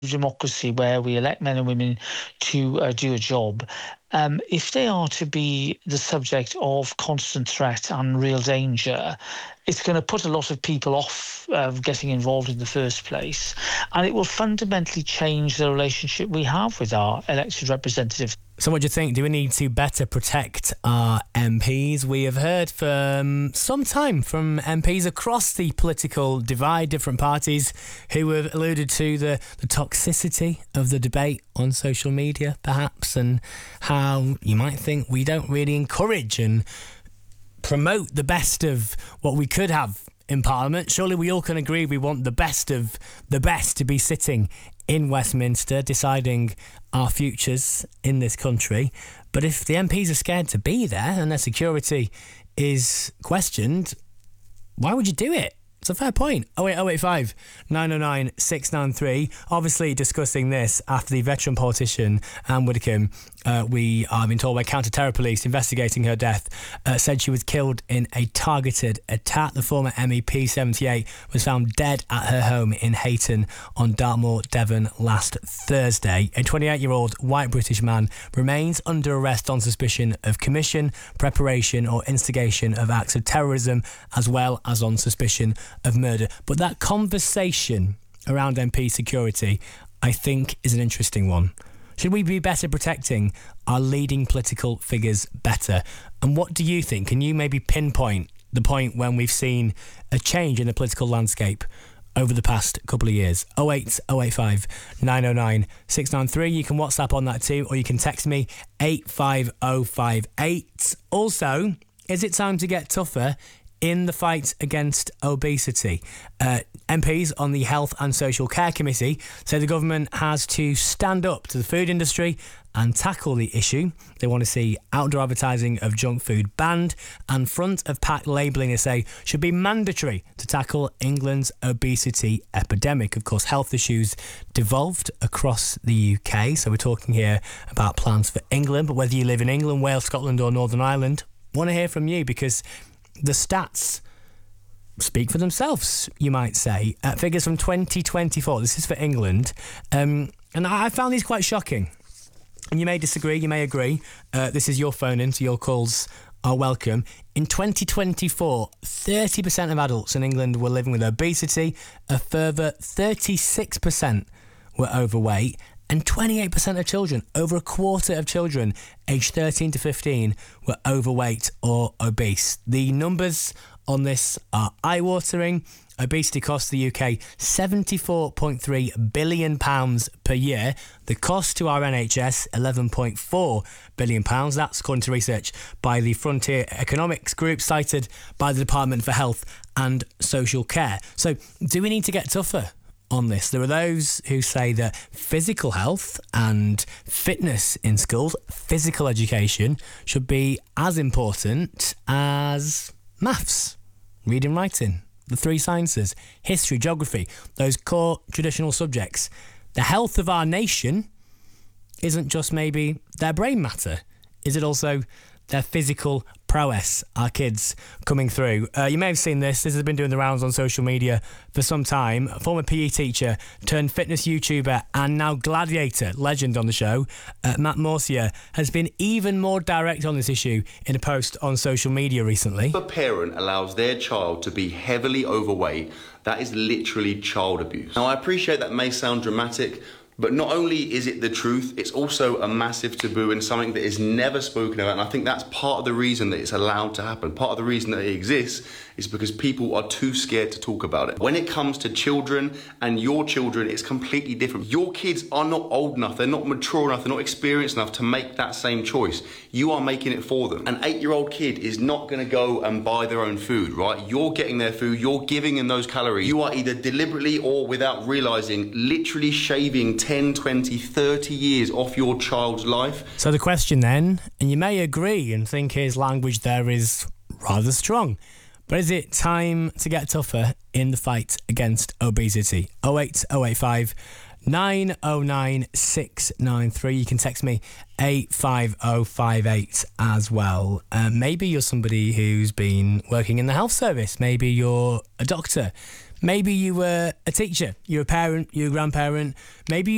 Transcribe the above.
democracy where we elect men and women to do a job, if they are to be the subject of constant threat and real danger, it's going to put a lot of people off getting involved in the first place, and it will fundamentally change the relationship we have with our elected representatives. So what do you think? Do we need to better protect our MPs? We have heard for some time from MPs across the political divide, different parties, who have alluded to the toxicity of the debate on social media, perhaps, and how you might think we don't really encourage and promote the best of what we could have in Parliament. Surely we all can agree we want the best of the best to be sitting in Westminster deciding our futures in this country. But if the MPs are scared to be there and their security is questioned, why would you do it? It's a fair point. 08085 909 693. Obviously discussing this after the veteran politician Anne Widdecombe, we are being told by counter-terror police investigating her death, said she was killed in a targeted attack. The former MEP, 78, was found dead at her home in Hayton on Dartmoor, Devon last Thursday. A 28-year-old white British man remains under arrest on suspicion of commission, preparation or instigation of acts of terrorism, as well as on suspicion of murder. But that conversation around MP security, I think, is an interesting one. Should we be better protecting our leading political figures better? And what do you think? Can you maybe pinpoint the point when we've seen a change in the political landscape over the past couple of years? 08085 909 693. You can WhatsApp on that too, or you can text me 85058. Also, is it time to get tougher in the fight against obesity? MPs on the Health and Social Care Committee say the government has to stand up to the food industry and tackle the issue. They want to see outdoor advertising of junk food banned, and front of pack labelling, they say, should be mandatory to tackle England's obesity epidemic. Of course, health issues devolved across the UK, so we're talking here about plans for England. But whether you live in England, Wales, Scotland or Northern Ireland, I want to hear from you, because the stats speak for themselves, you might say. Figures from 2024, this is for England, and I found these quite shocking. And you may disagree, you may agree. This is your phone in, so your calls are welcome. In 2024, 30% of adults in England were living with obesity, a further 36% were overweight, and 28% of children, over a quarter of children aged 13 to 15, were overweight or obese. The numbers on this are eye-watering. Obesity costs the UK £74.3 billion per year. The cost to our NHS, £11.4 billion. That's according to research by the Frontier Economics Group, cited by the Department for Health and Social Care. So, do we need to get tougher on this? There are those who say that physical health and fitness in schools, physical education, should be as important as maths, reading, writing, the three sciences, history, geography, those core traditional subjects. The health of our nation isn't just maybe their brain matter. Is it also their physical prowess, our kids coming through? You may have seen this. This has been doing the rounds on social media for some time. A former PE teacher turned fitness YouTuber and now gladiator legend on the show, Matt Morcia, has been even more direct on this issue in a post on social media recently. If a parent allows their child to be heavily overweight, that is literally child abuse. Now, I appreciate that may sound dramatic, but not only is it the truth, it's also a massive taboo and something that is never spoken about. And I think that's part of the reason that it's allowed to happen. Part of the reason that it exists is because people are too scared to talk about it. When it comes to children and your children, it's completely different. Your kids are not old enough, they're not mature enough, they're not experienced enough to make that same choice. You are making it for them. An 8-year-old kid is not gonna go and buy their own food, right? You're getting their food, you're giving them those calories. You are either deliberately or without realizing, literally shaving 10, 20, 30 years off your child's life. So the question then, and you may agree and think his language there is rather strong, but is it time to get tougher in the fight against obesity? 08085 909 693. You can text me 85058 as well. Maybe you're somebody who's been working in the health service. Maybe you're a doctor. Maybe you were a teacher. You're a parent. You're a grandparent. Maybe